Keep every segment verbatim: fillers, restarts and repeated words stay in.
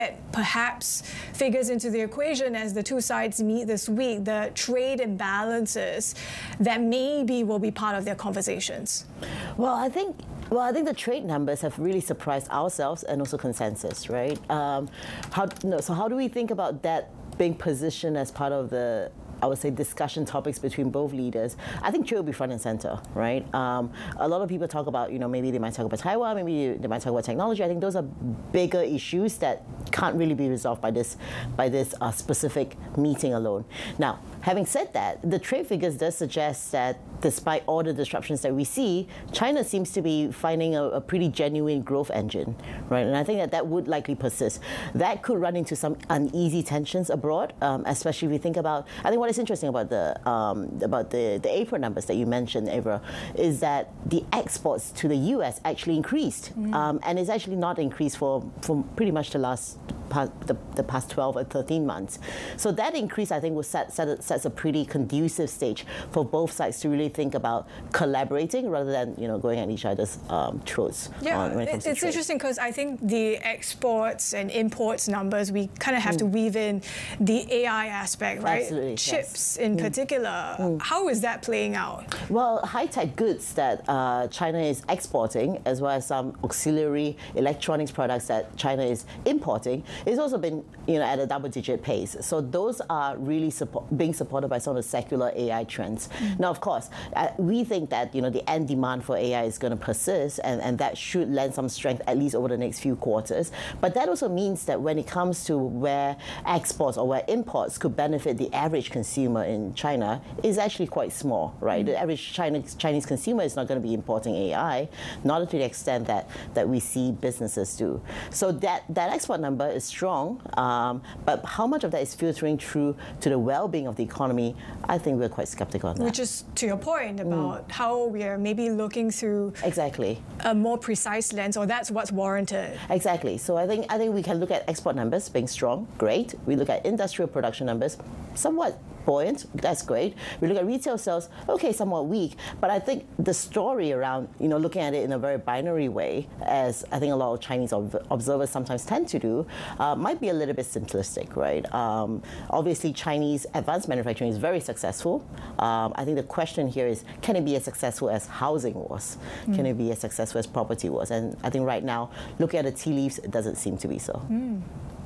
perhaps figures into the equation as the two sides meet this week, the trade imbalances that maybe will be part of their conversations? Well, I think Well, I think the trade numbers have really surprised ourselves and also consensus, right? Um, how, no, so how do we think about that being positioned as part of the, I would say, discussion topics between both leaders? I think trade will be front and center, right? Um, a lot of people talk about, you know, maybe they might talk about Taiwan, maybe they might talk about technology. I think those are bigger issues that can't really be resolved by this, by this uh, specific meeting alone. Now, having said that, the trade figures does suggest that despite all the disruptions that we see, China seems to be finding a, a pretty genuine growth engine, right? And I think that that would likely persist. That could run into some uneasy tensions abroad, um, especially if you think about, I think what is interesting about the um, about the, the April numbers that you mentioned, Avra, is that the exports to the U S actually increased. Mm. Um, and it's actually not increased for, for pretty much the last past, the, the past twelve or thirteen months. So that increase, I think, will set, set a, sets a pretty conducive stage for both sides to really think about collaborating rather than, you know, going at each other's um, throats. Yeah, on, when it comes it's to interesting because I think the exports and imports numbers, we kind of have mm. to weave in the A I aspect, right? Absolutely, Chips yes. in mm. particular. Mm. How is that playing out? Well, high-tech goods that uh, China is exporting, as well as some auxiliary electronics products that China is importing, is also been, you know, at a double-digit pace. So those are really support, being supported by some of the secular A I trends. Mm. Now, of course, uh, we think that, you know, the end demand for A I is going to persist, and, and that should lend some strength at least over the next few quarters. But that also means that when it comes to where exports or where imports could benefit the average consumer in China, is actually quite small, right? Mm. The average China, Chinese consumer is not going to be importing A I, not to the extent that, that we see businesses do. So that, that export number is strong, um, but how much of that is filtering through to the well-being of the economy, I think we're quite skeptical on that. Which is to your point about mm. how we are maybe looking through exactly a more precise lens, or that's what's warranted. Exactly. So I think I think we can look at export numbers being strong, great. We look at industrial production numbers, somewhat buoyant, that's great. We look at retail sales, okay, somewhat weak. But I think the story around, you know, looking at it in a very binary way, as I think a lot of Chinese ob observers sometimes tend to do, uh, might be a little bit simplistic, right? Um, obviously, Chinese advanced manufacturing is very successful. Um, I think the question here is, can it be as successful as housing was? Mm. Can it be as successful as property was? And I think right now, looking at the tea leaves, it doesn't seem to be so. Mm.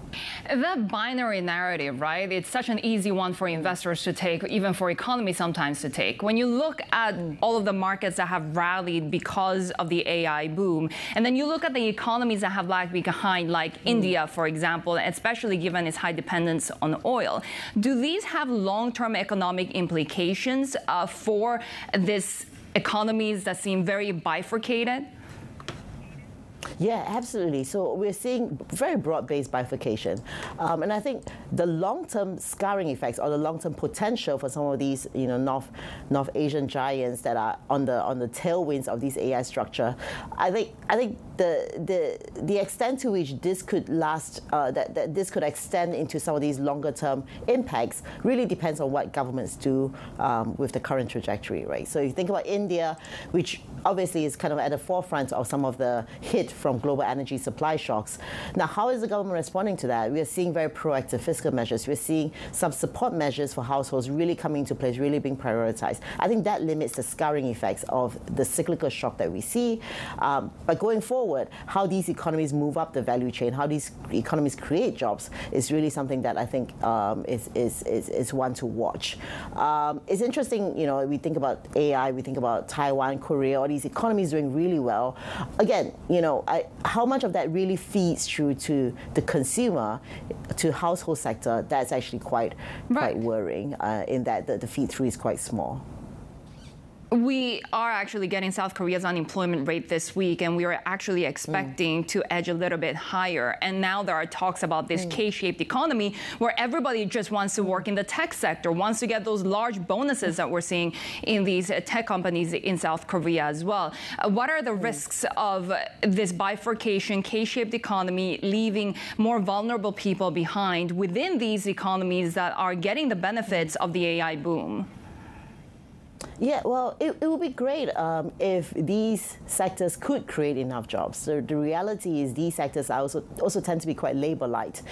That binary narrative, right? It's such an easy one for investors to take, even for economies sometimes to take. When you look at all of the markets that have rallied because of the A I boom, and then you look at the economies that have lagged behind, like mm. India, for example, especially given its high dependence on oil, do these have long-term economic implications uh, for this economies that seem very bifurcated? Yeah, absolutely. So we're seeing very broad-based bifurcation. Um, and I think the long-term scarring effects or the long-term potential for some of these, you know, North, North Asian giants that are on the on the tailwinds of this A I structure, I think I think the the the extent to which this could last, uh, that, that this could extend into some of these longer-term impacts really depends on what governments do um, with the current trajectory, right? So you think about India, which obviously is kind of at the forefront of some of the hit from global energy supply shocks. Now, how is the government responding to that? We are seeing very proactive fiscal measures. We're seeing some support measures for households really coming into place, really being prioritized. I think that limits the scarring effects of the cyclical shock that we see. Um, but going forward, how these economies move up the value chain, how these economies create jobs is really something that I think um, is, is, is, is one to watch. Um, it's interesting, you know, we think about A I, we think about Taiwan, Korea, all these economies doing really well. Again, you know, I, how much of that really feeds through to the consumer, to household sector, that's actually quite, right. quite worrying uh, in that the, the feed through is quite small. We are actually getting South Korea's unemployment rate this week, and we are actually expecting mm. to edge a little bit higher. And now there are talks about this mm. K-shaped economy where everybody just wants to work in the tech sector, wants to get those large bonuses that we're seeing in these tech companies in South Korea as well. Uh, what are the mm. risks of this bifurcation, K-shaped economy, leaving more vulnerable people behind within these economies that are getting the benefits of the A I boom? Yeah, well, it, it would be great um, if these sectors could create enough jobs. So the reality is these sectors are also, also tend to be quite labor light.